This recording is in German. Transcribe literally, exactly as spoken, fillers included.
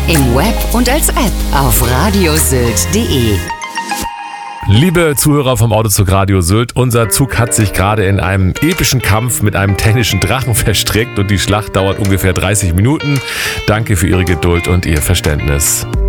im Web und als App auf radiosylt punkt de. Liebe Zuhörer vom Autozug Radio Sylt, unser Zug hat sich gerade in einem epischen Kampf mit einem technischen Drachen verstrickt und die Schlacht dauert ungefähr dreißig Minuten. Danke für Ihre Geduld und Ihr Verständnis.